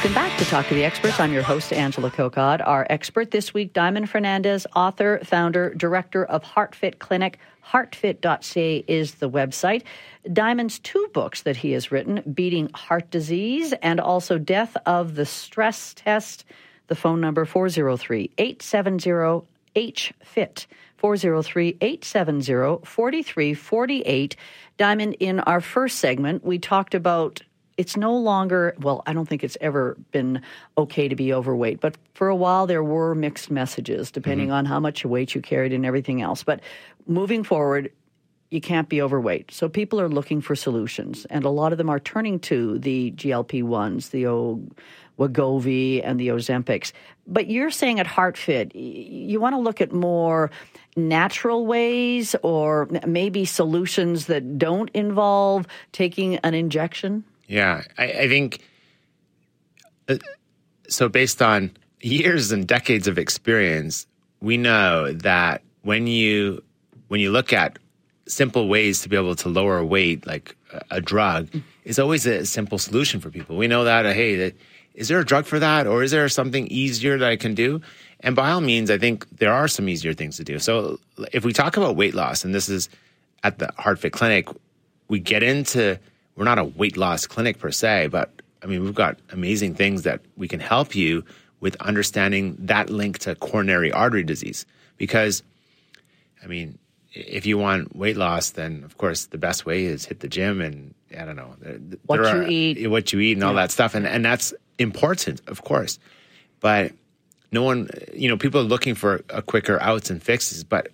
Welcome back to Talk to the Experts. I'm your host, Angela Kokod. Our expert this week, Diamond Fernandez, author, founder, director of HeartFit Clinic. Heartfit.ca is the website. Diamond's two books that he has written, Beating Heart Disease and also Death of the Stress Test. The phone number 403-870-HFIT. 403-870-4348. Diamond, in our first segment, we talked about it's no longer, well, I don't think it's ever been okay to be overweight, but for a while there were mixed messages depending on how much weight you carried and everything else. But moving forward, you can't be overweight. So people are looking for solutions, and a lot of them are turning to the GLP-1s, the Wegovy and the Ozempics. But you're saying at HeartFit, you want to look at more natural ways or maybe solutions that don't involve taking an injection? Yeah, I think so. Based on years and decades of experience, we know that when you look at simple ways to be able to lower weight, like a drug, is always a simple solution for people. We know that, is there a drug for that, or is there something easier that I can do? And by all means, I think there are some easier things to do. So if we talk about weight loss, and this is at the HeartFit Clinic, we get into, we're not a weight loss clinic per se, but I mean, we've got amazing things that we can help you with understanding that link to coronary artery disease. Because, I mean, if you want weight loss, then of course the best way is hit the gym and I don't know, what you eat and all that stuff. And that's important, of course. But no one, people are looking for a quicker outs and fixes, but